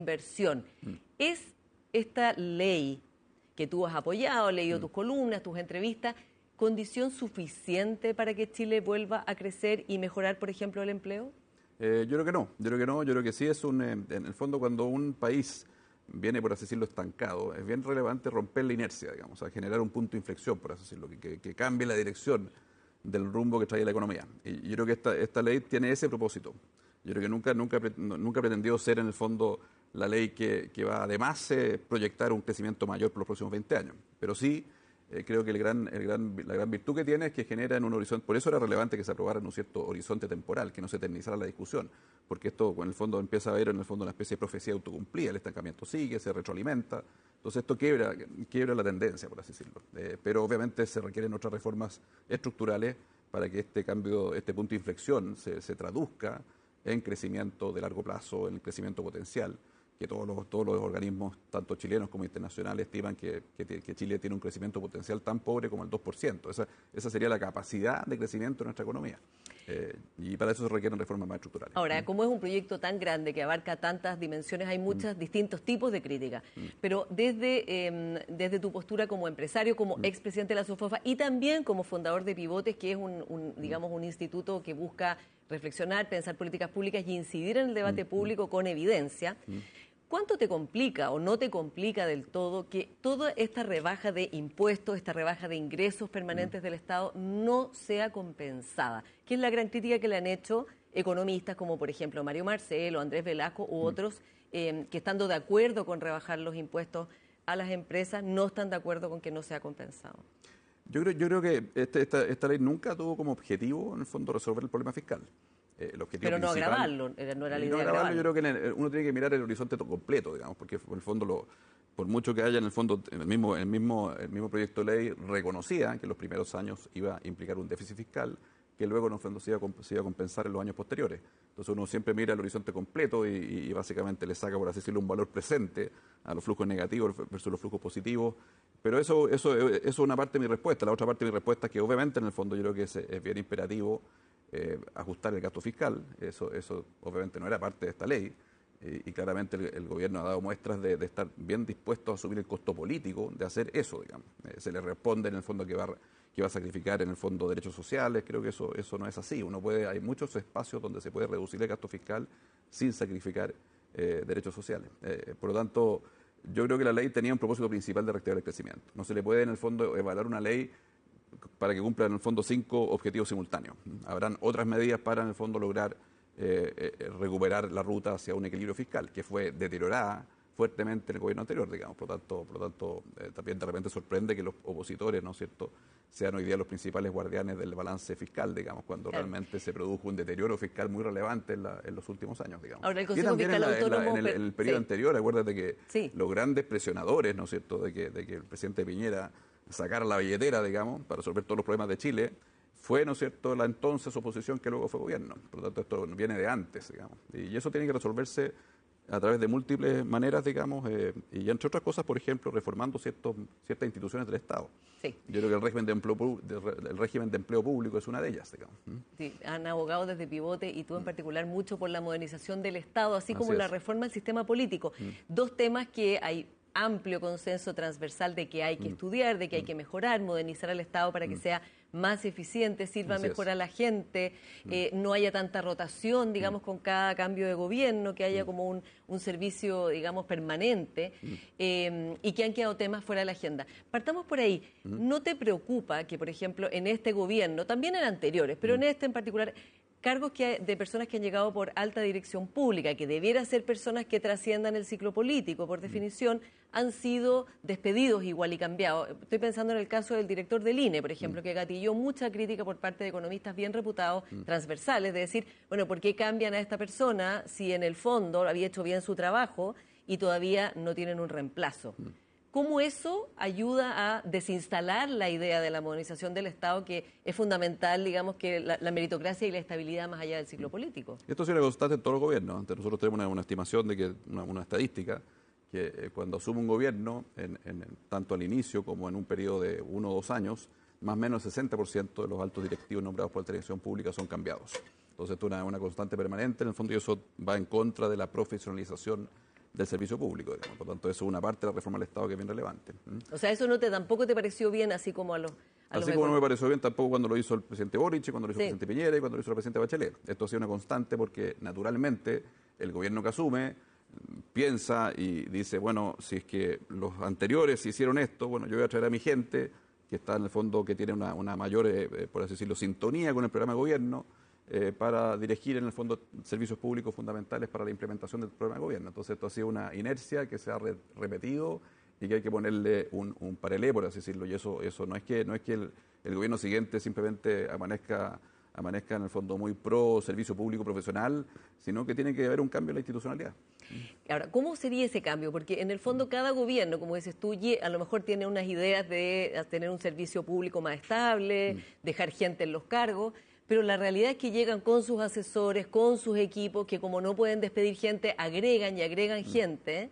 inversión. ¿Es esta ley que tú has apoyado, leído tus columnas, tus entrevistas, condición suficiente para que Chile vuelva a crecer y mejorar, por ejemplo, el empleo? Yo creo que no, yo creo que sí es en el fondo cuando un país viene, por así decirlo, estancado, es bien relevante romper la inercia, digamos, o sea, generar un punto de inflexión, por así decirlo, que cambie la dirección del rumbo que trae la economía. Y yo creo que esta ley tiene ese propósito. Yo creo que nunca ha pretendido ser, en el fondo, la ley que va además proyectar un crecimiento mayor por los próximos 20 años. Pero sí, creo que la gran virtud que tiene es que genera en un horizonte, por eso era relevante que se aprobara en un cierto horizonte temporal, que no se eternizara la discusión, porque esto en el fondo empieza a haber en el fondo una especie de profecía autocumplida, el estancamiento sigue, se retroalimenta, entonces esto quiebra la tendencia, por así decirlo. Pero obviamente se requieren otras reformas estructurales para que este cambio, este punto de inflexión se traduzca en crecimiento de largo plazo, en crecimiento potencial, que todos los organismos, tanto chilenos como internacionales, estiman que Chile tiene un crecimiento potencial tan pobre como el 2%. Esa sería la capacidad de crecimiento de nuestra economía. Y para eso se requieren reformas más estructurales. Ahora, como es un proyecto tan grande que abarca tantas dimensiones, hay muchos distintos tipos de crítica. Pero desde tu postura como empresario, como expresidente de la SOFOFA y también como fundador de Pivotes, que es digamos, un instituto que busca reflexionar, pensar políticas públicas y incidir en el debate público con evidencia, ¿cuánto te complica o no te complica del todo que toda esta rebaja de impuestos, esta rebaja de ingresos permanentes del Estado no sea compensada? Que es la gran crítica que le han hecho economistas como, por ejemplo, Mario Marcel o Andrés Velasco u otros que estando de acuerdo con rebajar los impuestos a las empresas, no están de acuerdo con que no sea compensado. Yo creo que esta ley nunca tuvo como objetivo, en el fondo, resolver el problema fiscal. Pero no agravarlo, no era la idea de agravarlo. Yo creo que uno tiene que mirar el horizonte completo, digamos, porque en el fondo, por mucho que haya en el fondo, el mismo proyecto de ley reconocía que en los primeros años iba a implicar un déficit fiscal, que luego en el fondo se iba a compensar en los años posteriores. Entonces uno siempre mira el horizonte completo y básicamente le saca, por así decirlo, un valor presente a los flujos negativos versus los flujos positivos. Pero eso es una parte de mi respuesta. La otra parte de mi respuesta es que obviamente en el fondo yo creo que es bien imperativo ajustar el gasto fiscal. Eso obviamente no era parte de esta ley. Y claramente el gobierno ha dado muestras de estar bien dispuesto a asumir el costo político de hacer eso, digamos. Se le responde en el fondo que va a sacrificar en el fondo derechos sociales. Creo que eso no es así. Hay muchos espacios donde se puede reducir el gasto fiscal sin sacrificar derechos sociales. Por lo tanto, yo creo que la ley tenía un propósito principal de reactivar el crecimiento. No se le puede en el fondo evaluar una ley para que cumpla en el fondo 5 objetivos simultáneos. Habrán otras medidas para en el fondo lograr recuperar la ruta hacia un equilibrio fiscal que fue deteriorada fuertemente en el gobierno anterior, digamos. Por lo tanto, también de repente sorprende que los opositores, ¿no es cierto?, sean hoy día los principales guardianes del balance fiscal, digamos, cuando realmente se produjo un deterioro fiscal muy relevante en los últimos años, digamos. Ahora, el Consejo Fiscal Autónomo... En el periodo anterior, acuérdate que los grandes presionadores, ¿no es cierto?, de que el presidente Piñera sacara la billetera, digamos, para resolver todos los problemas de Chile, fue, ¿no es cierto?, la entonces oposición que luego fue gobierno. Por lo tanto, esto viene de antes, digamos. Y eso tiene que resolverse a través de múltiples maneras, digamos, y entre otras cosas, por ejemplo, reformando ciertas instituciones del Estado. Sí. Yo creo que el régimen de empleo público es una de ellas, digamos. Sí, han abogado desde Pivote y tú en particular mucho por la modernización del Estado, así como la reforma del sistema político. Dos temas que hay amplio consenso transversal de que hay que estudiar, de que hay que mejorar, modernizar al Estado para que sea más eficiente, sirva mejor a la gente, no haya tanta rotación, digamos, con cada cambio de gobierno, que haya como un servicio, digamos, permanente, y que han quedado temas fuera de la agenda. Partamos por ahí. ¿No te preocupa que, por ejemplo, en este gobierno, también en anteriores, pero en este en particular, cargos de personas que han llegado por alta dirección pública, que debiera ser personas que trasciendan el ciclo político, por definición, han sido despedidos igual y cambiados? Estoy pensando en el caso del director del INE, por ejemplo, que gatilló mucha crítica por parte de economistas bien reputados, transversales, de decir, bueno, ¿por qué cambian a esta persona si en el fondo había hecho bien su trabajo y todavía no tienen un reemplazo? ¿Cómo eso ayuda a desinstalar la idea de la modernización del Estado, que es fundamental, digamos, que la meritocracia y la estabilidad más allá del ciclo político? Esto es una constante en todos los gobiernos. Nosotros tenemos una estimación de que, una estadística, que cuando asume un gobierno, tanto al inicio como en un periodo de 1 o 2 años, más o menos el 60% de los altos directivos nombrados por la televisión pública son cambiados. Entonces, esto es una constante permanente, en el fondo, y eso va en contra de la profesionalización del servicio público, digamos. Por lo tanto, eso es una parte de la reforma del Estado que es bien relevante. O sea, eso tampoco te pareció bien, así como a los... Así como no me pareció bien tampoco cuando lo hizo el presidente Boric, cuando lo hizo el presidente Piñera y cuando lo hizo el presidente Bachelet. Esto ha sido una constante porque, naturalmente, el gobierno que asume piensa y dice, bueno, si es que los anteriores hicieron esto, bueno, yo voy a traer a mi gente, que está en el fondo, que tiene una mayor, por así decirlo, sintonía con el programa de gobierno, para dirigir en el fondo servicios públicos fundamentales para la implementación del programa de gobierno. Entonces esto ha sido una inercia que se ha repetido y que hay que ponerle un parelé, por así decirlo, y eso no es que el gobierno siguiente simplemente amanezca en el fondo muy pro servicio público profesional, sino que tiene que haber un cambio en la institucionalidad. Ahora, ¿cómo sería ese cambio? Porque en el fondo cada gobierno, como dices tú, a lo mejor tiene unas ideas de tener un servicio público más estable, dejar gente en los cargos, pero la realidad es que llegan con sus asesores, con sus equipos, que como no pueden despedir gente, agregan y agregan gente.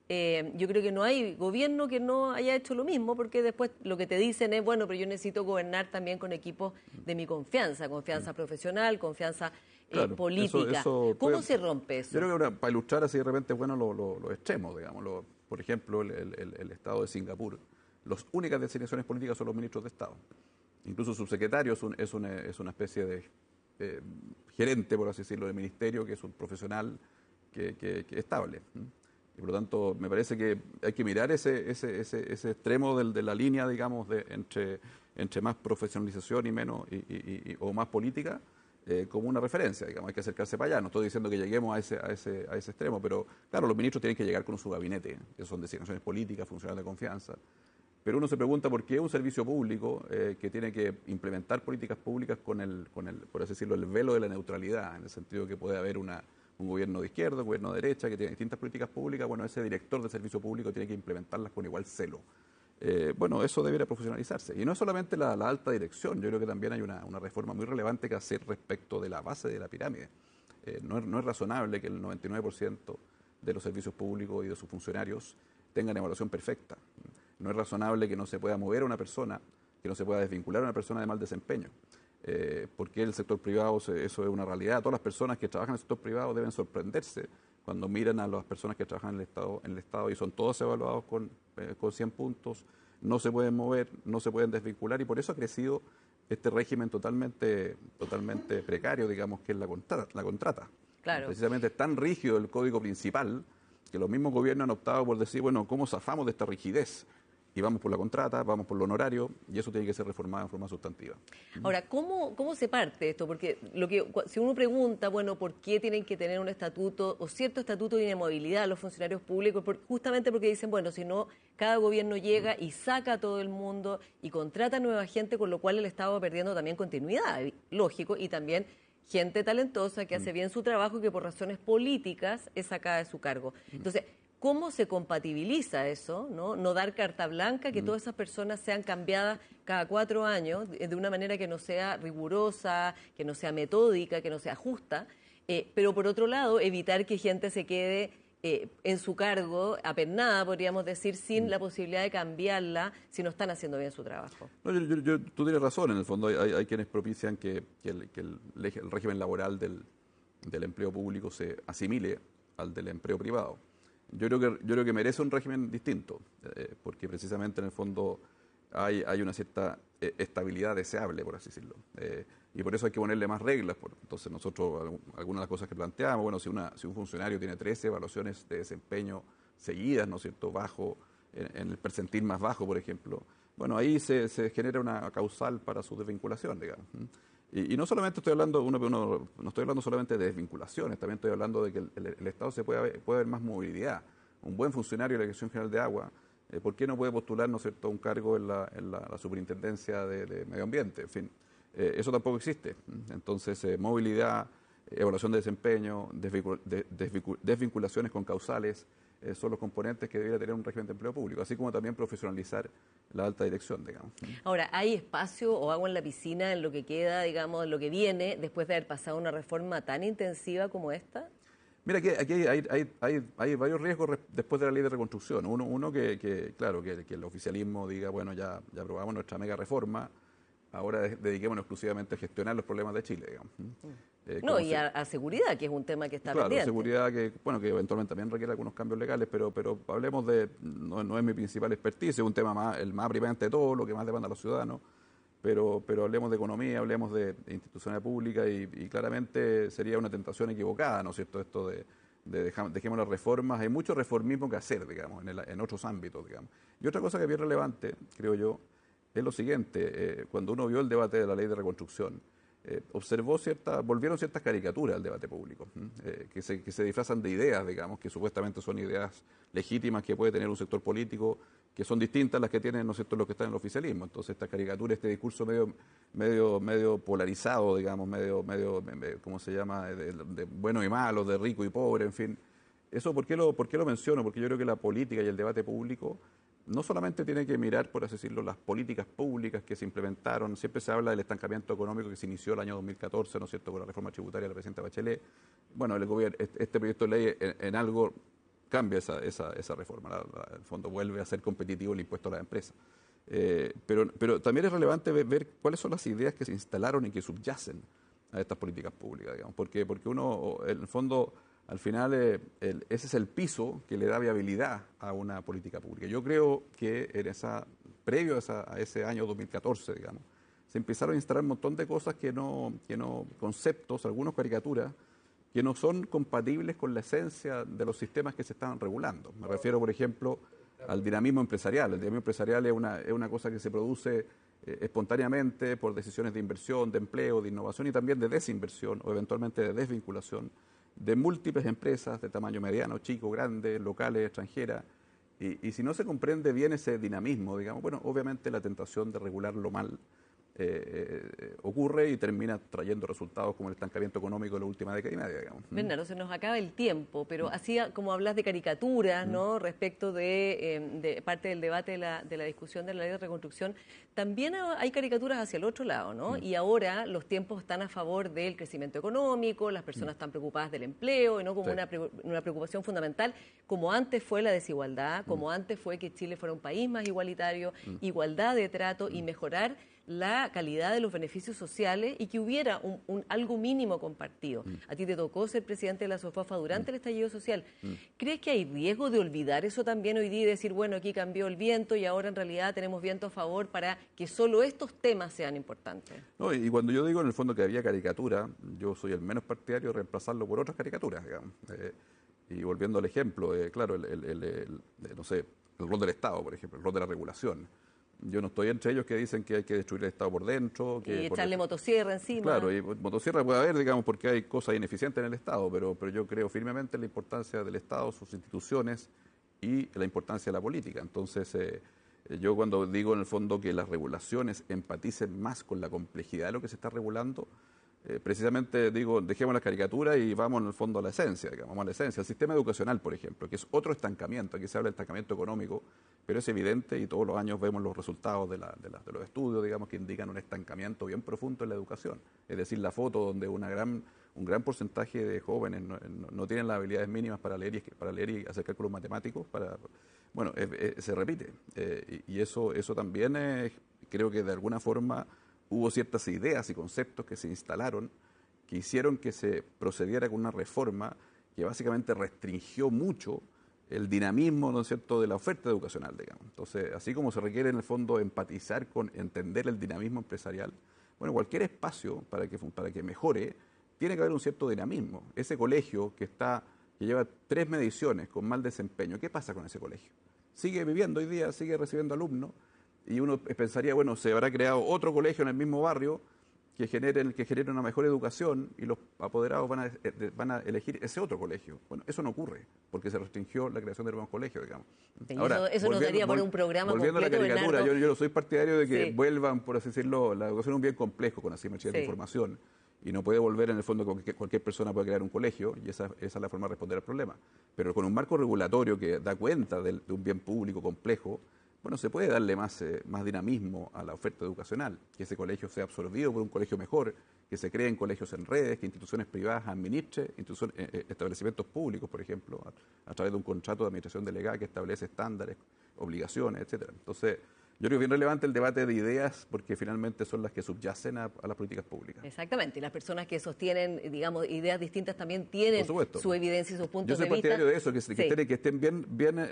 Yo creo que no hay gobierno que no haya hecho lo mismo, porque después lo que te dicen es, bueno, pero yo necesito gobernar también con equipos de mi confianza profesional, confianza política. ¿Cómo se rompe eso? Yo creo que para ilustrar así de repente, bueno, los extremos, digamos. Por ejemplo, el Estado de Singapur, las únicas designaciones políticas son los ministros de Estado. Incluso subsecretario es una especie de gerente, por así decirlo, del ministerio, que es un profesional que es estable. Y por lo tanto, me parece que hay que mirar ese extremo de la línea, digamos, entre más profesionalización y menos o más política, como una referencia, digamos, hay que acercarse para allá. No estoy diciendo que lleguemos a ese extremo, pero claro, los ministros tienen que llegar con su gabinete, que son designaciones políticas, funcionarios de confianza. Pero uno se pregunta por qué un servicio público que tiene que implementar políticas públicas con el, por así decirlo, el velo de la neutralidad, en el sentido que puede haber un gobierno de izquierda, un gobierno de derecha, que tiene distintas políticas públicas, bueno, ese director de servicio público tiene que implementarlas con igual celo. Bueno, eso debería profesionalizarse. Y no es solamente la alta dirección, yo creo que también hay una reforma muy relevante que hacer respecto de la base de la pirámide. No es razonable que el 99% de los servicios públicos y de sus funcionarios tengan evaluación perfecta. No es razonable que no se pueda mover a una persona, que no se pueda desvincular a una persona de mal desempeño. Porque el sector privado, eso es una realidad. Todas las personas que trabajan en el sector privado deben sorprenderse cuando miran a las personas que trabajan en el Estado y son todos evaluados con 100 puntos, no se pueden mover, no se pueden desvincular y por eso ha crecido este régimen totalmente precario, digamos, que es la contrata. Claro. Precisamente es tan rígido el código principal que los mismos gobiernos han optado por decir, bueno, ¿cómo zafamos de esta rigidez? Y vamos por la contrata, vamos por lo honorario, y eso tiene que ser reformado en forma sustantiva. Ahora, ¿cómo se parte esto? Porque si uno pregunta, bueno, ¿por qué tienen que tener un estatuto o cierto estatuto de inmovilidad los funcionarios públicos? Justamente porque dicen, bueno, si no, cada gobierno llega y saca a todo el mundo y contrata nueva gente, con lo cual el Estado va perdiendo también continuidad, lógico, y también gente talentosa que hace bien su trabajo y que por razones políticas es sacada de su cargo. Entonces, ¿cómo se compatibiliza eso? No dar carta blanca, que todas esas personas sean cambiadas cada 4 años de una manera que no sea rigurosa, que no sea metódica, que no sea justa, pero por otro lado evitar que gente se quede en su cargo, apernada, podríamos decir, sin la posibilidad de cambiarla si no están haciendo bien su trabajo. No, tú tienes razón, en el fondo hay quienes propician que el régimen laboral del empleo público se asimile al del empleo privado. Yo creo que merece un régimen distinto, porque precisamente en el fondo hay una cierta estabilidad deseable, por así decirlo. Y por eso hay que ponerle más reglas. Entonces nosotros, algunas de las cosas que planteamos, bueno, si un funcionario tiene 13 evaluaciones de desempeño seguidas, ¿no es cierto?, bajo, en el percentil más bajo, por ejemplo, bueno, ahí se genera una causal para su desvinculación, digamos. Y no solamente estoy hablando, no estoy hablando solamente de desvinculaciones, también estoy hablando de que el Estado puede haber más movilidad. Un buen funcionario de la Dirección General de Agua, ¿por qué no puede postular, ¿no es cierto?, un cargo en la Superintendencia de Medio Ambiente? En fin, eso tampoco existe. Entonces, movilidad, evaluación de desempeño, desvinculaciones con causales, son los componentes que debería tener un régimen de empleo público, así como también profesionalizar la alta dirección, digamos. Ahora, ¿hay espacio o agua en la piscina en lo que queda, digamos, en lo que viene, después de haber pasado una reforma tan intensiva como esta? Mira, aquí hay varios riesgos después de la ley de reconstrucción. Uno que el oficialismo diga, bueno, ya aprobamos nuestra mega reforma, ahora dediquémonos exclusivamente a gestionar los problemas de Chile, digamos. No, y a seguridad, que es un tema que está claro, pendiente. Seguridad que eventualmente también requiere algunos cambios legales, pero hablemos no es mi principal expertise, es un tema el más apremiante de todo, lo que más demanda a los ciudadanos, pero hablemos de economía, hablemos de institucionalidad pública y claramente sería una tentación equivocada, ¿no es cierto?, esto de dejemos las reformas. Hay mucho reformismo que hacer, digamos, en otros ámbitos, digamos. Y otra cosa que es bien relevante, creo yo, es lo siguiente. Cuando uno vio el debate de la ley de reconstrucción, volvieron ciertas caricaturas al debate público, que se disfrazan de ideas, digamos, que supuestamente son ideas legítimas que puede tener un sector político, que son distintas a las que tienen, ¿no es cierto?, los que están en el oficialismo. Entonces, esta caricatura, este discurso medio polarizado, digamos, ¿cómo se llama?, de bueno y malo, de rico y pobre, en fin. Eso, ¿por qué lo menciono? Porque yo creo que la política y el debate público no solamente tiene que mirar, por así decirlo, las políticas públicas que se implementaron. Siempre se habla del estancamiento económico que se inició el año 2014, ¿no es cierto?, con la reforma tributaria de la presidenta Bachelet. Bueno, el gobierno, este proyecto de ley en algo cambia esa reforma. En el fondo vuelve a ser competitivo el impuesto a las empresas. Pero también es relevante ver cuáles son las ideas que se instalaron y que subyacen a estas políticas públicas, digamos. Porque uno, en el fondo, al final, ese es el piso que le da viabilidad a una política pública. Yo creo que previo a ese año 2014, digamos, se empezaron a instalar un montón de cosas conceptos, algunos caricaturas, que no son compatibles con la esencia de los sistemas que se estaban regulando. Me refiero, por ejemplo, al dinamismo empresarial. El dinamismo empresarial es una cosa que se produce espontáneamente por decisiones de inversión, de empleo, de innovación y también de desinversión o eventualmente de desvinculación de múltiples empresas de tamaño mediano, chico, grande, locales, extranjeras. Y si no se comprende bien ese dinamismo, digamos, bueno, obviamente la tentación de regularlo mal ocurre y termina trayendo resultados como el estancamiento económico de la última década y media, digamos. Bernardo, se nos acaba el tiempo, pero así como hablas de caricaturas, ¿no?, respecto de parte del debate de la discusión de la ley de reconstrucción, también hay caricaturas hacia el otro lado, ¿no? Y ahora los tiempos están a favor del crecimiento económico, las personas están preocupadas del empleo, y no como una preocupación fundamental, como antes fue la desigualdad, como antes fue que Chile fuera un país más igualitario, igualdad de trato y mejorar la calidad de los beneficios sociales y que hubiera algo mínimo compartido. A ti te tocó ser presidente de la SOFOFA durante el estallido social. ¿Crees que hay riesgo de olvidar eso también hoy día y decir, bueno, aquí cambió el viento y ahora en realidad tenemos viento a favor para que solo estos temas sean importantes? No, y cuando yo digo en el fondo que había caricatura, yo soy el menos partidario de reemplazarlo por otras caricaturas, digamos. Y volviendo al ejemplo, claro, no sé, el rol del Estado, por ejemplo, el rol de la regulación. Yo no estoy entre ellos que dicen que hay que destruir el Estado por dentro. Y echarle motosierra encima. Claro, y motosierra puede haber, digamos, porque hay cosas ineficientes en el Estado, pero yo creo firmemente en la importancia del Estado, sus instituciones y la importancia de la política. Entonces, yo cuando digo en el fondo que las regulaciones empaticen más con la complejidad de lo que se está regulando, precisamente digo, dejemos la caricatura y vamos en el fondo a la esencia, digamos, vamos a la esencia. El sistema educacional, por ejemplo, que es otro estancamiento, aquí se habla de estancamiento económico, pero es evidente y todos los años vemos los resultados de los estudios, digamos, que indican un estancamiento bien profundo en la educación. Es decir, la foto donde un gran porcentaje de jóvenes no tienen las habilidades mínimas para leer y hacer cálculos matemáticos, se repite. Y eso también creo que de alguna forma hubo ciertas ideas y conceptos que se instalaron que hicieron que se procediera con una reforma que básicamente restringió mucho el dinamismo, ¿no es cierto?, de la oferta educacional, digamos. Entonces, así como se requiere en el fondo empatizar con entender el dinamismo empresarial, bueno, cualquier espacio para que mejore, tiene que haber un cierto dinamismo. Ese colegio que lleva 3 mediciones con mal desempeño, ¿qué pasa con ese colegio? Sigue viviendo hoy día, sigue recibiendo alumnos, y uno pensaría, bueno, se habrá creado otro colegio en el mismo barrio que genere una mejor educación y los apoderados van a elegir ese otro colegio. Bueno, eso no ocurre, porque se restringió la creación de nuevos colegios, digamos. Sí, ahora, eso nos daría por un programa volviendo completo, a la caricatura, yo no soy partidario de que sí. vuelvan, por así decirlo, la educación es un bien complejo con asimetría de información, y no puede volver en el fondo cualquier persona puede crear un colegio, y esa es la forma de responder al problema. Pero con un marco regulatorio que da cuenta de un bien público complejo, bueno, se puede darle más dinamismo a la oferta educacional, que ese colegio sea absorbido por un colegio mejor, que se creen colegios en redes, que instituciones privadas administren, establecimientos públicos, por ejemplo, a través de un contrato de administración delegada que establece estándares, obligaciones, etcétera. Entonces, Yo creo que es bien relevante el debate de ideas porque finalmente son las que subyacen a las políticas públicas. Exactamente, y las personas que sostienen, digamos, ideas distintas también tienen su evidencia y sus puntos de vista. Yo soy partidario de eso, que estén bien